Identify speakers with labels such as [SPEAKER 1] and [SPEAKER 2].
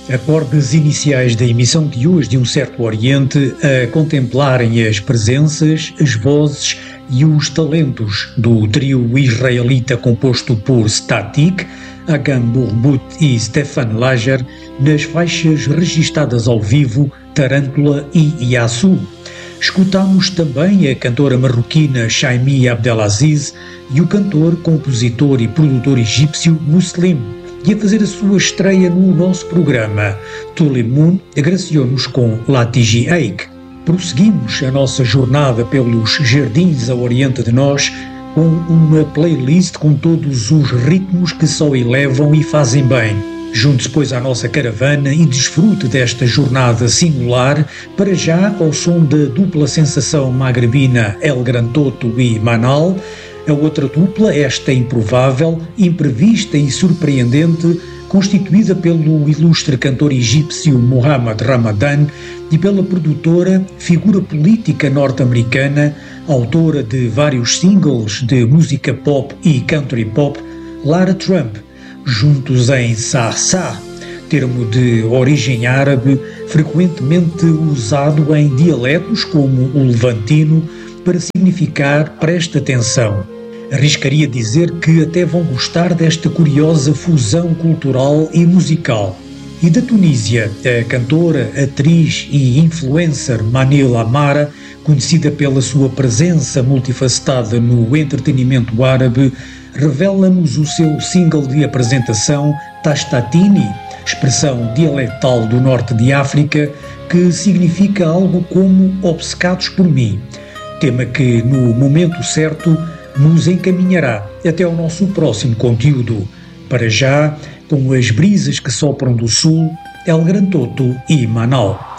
[SPEAKER 1] Acordes iniciais da emissão de hoje de Um Certo Oriente a contemplarem as presenças, as vozes e os talentos do trio israelita composto por Static, Agam Burbut e Stefan Lager nas faixas registadas ao vivo Tarântula e Yasu. Escutamos também a cantora marroquina Chaimi Abdelaziz e o cantor, compositor e produtor egípcio Muslim. E a fazer a sua estreia no nosso programa, Tuli Moon agraciou-nos com Latiji Eik. Prosseguimos a nossa jornada pelos jardins a oriente de nós com uma playlist com todos os ritmos que só elevam e fazem bem. Junte-se, pois, à nossa caravana e desfrute desta jornada singular, para já ao som da dupla sensação magrebina El Gran Toto e Manal. A outra dupla, esta improvável, imprevista e surpreendente, constituída pelo ilustre cantor egípcio Mohamed Ramadan e pela produtora, figura política norte-americana, autora de vários singles de música pop e country pop, Lara Trump, juntos em Sah-Sah, termo de origem árabe frequentemente usado em dialetos como o levantino para significar presta atenção. Arriscaria dizer que até vão gostar desta curiosa fusão cultural e musical. E da Tunísia, a cantora, atriz e influencer Manil Amara, conhecida pela sua presença multifacetada no entretenimento árabe, revela-nos o seu single de apresentação Tastatini, expressão dialetal do norte de África, que significa algo como obcecados por mim. Tema que, no momento certo, nos encaminhará até ao nosso próximo conteúdo. Para já, com as brisas que sopram do sul, El Gran Toto e Manal.